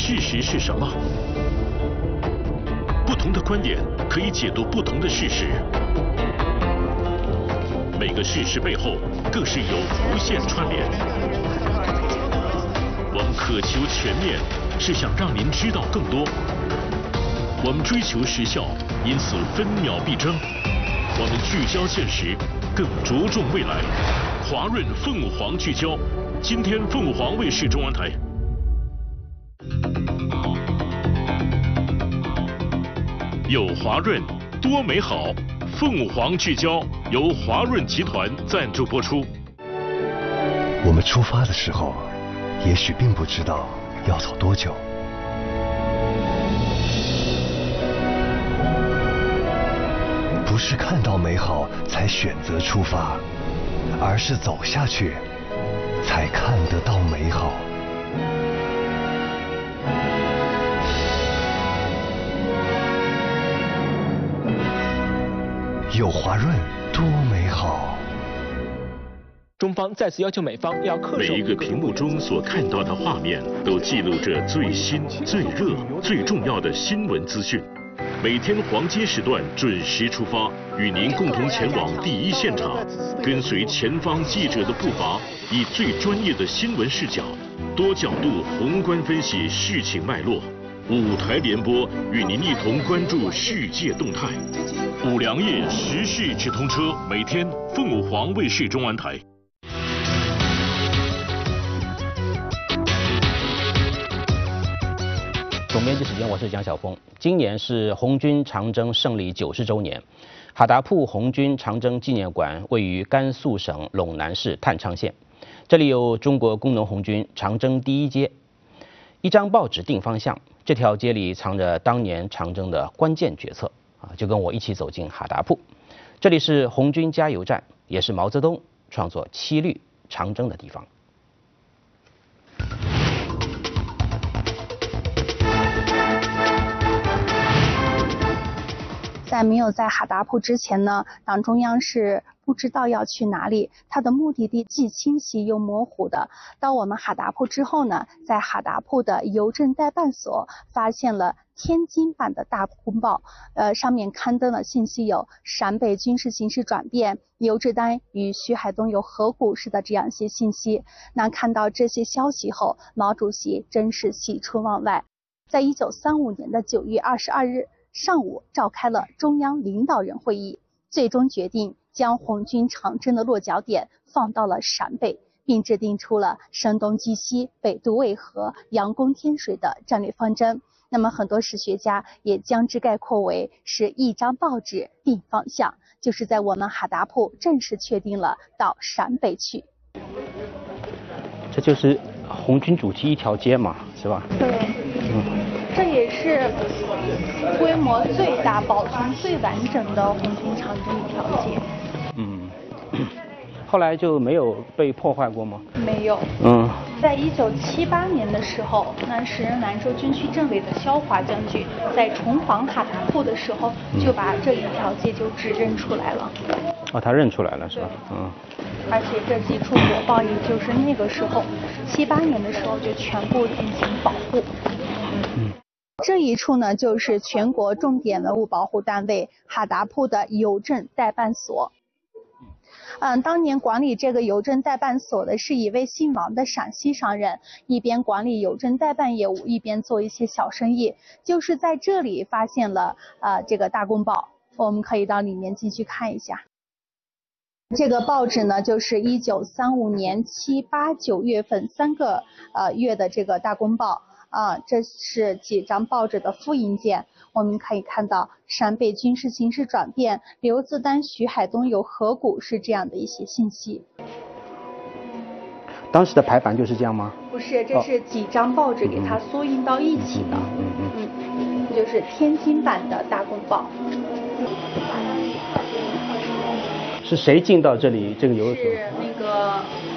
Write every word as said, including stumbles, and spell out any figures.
事实是什么？不同的观点可以解读不同的事实，每个事实背后更是有无限串联。我们渴求全面，是想让您知道更多。我们追求时效，因此分秒必争。我们聚焦现实，更着重未来。华润凤凰聚焦，今天凤凰卫视中央台。有华润，多美好。凤凰聚焦由华润集团赞助播出。 我们出发的时候，也许并不知道要走多久。不是看到美好才选择出发，而是走下去才看得到美好。有华润多美好。 中方再次要求美方要恪守。 每一个屏幕中所看到的画面，都记录着最新、最热、最重要的新闻资讯。每天黄金时段准时出发，与您共同前往第一现场，跟随前方记者的步伐，以最专业的新闻视角，多角度宏观分析事情脉络。五台联播与您一同关注世界动态。五粮液时事直通车，每天凤凰卫视中央台。 总编辑时间，我是蒋晓峰。今年是红军长征胜利九十周年，哈达铺红军长征纪念馆位于甘肃省陇南市探昌县，这里有中国工农红军长征第一街。一张报纸定方向，这条街里藏着当年长征的关键决策啊！就跟我一起走进哈达铺，这里是红军加油站，也是毛泽东创作七律长征的地方。 在没有在哈达铺之前呢，党中央是不知道要去哪里，它的目的地既清晰又模糊的。到我们哈达铺之后呢，在哈达铺的邮政代办所发现了天津版的大公报，呃，上面刊登了信息有陕北军事形势转变，邮志丹与徐海东有合股式的这样一些信息。那看到这些消息后，毛主席真是喜出望外。在一九三五年的九月二十二日上午召开了中央领导人会议，最终决定将红军长征的落脚点放到了陕北，并制定出了声东击西、北渡渭河、扬攻天水的战略方针。那么很多史学家也将之概括为是一张报纸定方向，就是在我们哈达铺正式确定了到陕北去。 这就是红军主题一条街嘛，是吧？ 对，嗯。这也是规模最大、保存最完整的红军长征一条街。 嗯，后来就没有被破坏过吗？ 没有。 嗯， 在一九七八年的时候，那时任兰州军区政委的萧华将军在重访哈达铺的时候，就把这一条街就指认出来了。 哦，他认出来了是吧？嗯。 而且这几处国报，也就是那个时候，七八年的时候就全部进行保护。嗯。这一处呢，就是全国重点文物保护单位哈达铺的邮政代办所。嗯，当年管理这个邮政代办所的是一位姓王的陕西商人，一边管理邮政代办业务，一边做一些小生意。就是在这里发现了呃这个大公报，我们可以到里面进去看一下。这个报纸呢，就是一九三五年七八九月份三个呃月的这个大公报。啊，这是几张报纸的复印件，我们可以看到陕北军事形势转变，刘自丹、徐海东有合股是这样的一些信息。 当时的排版就是这样吗？ 不是，这是几张报纸给它缩印到一起的。嗯嗯嗯，嗯这就是天津版的大公报。 是谁进到这里这个邮所？ 是那个。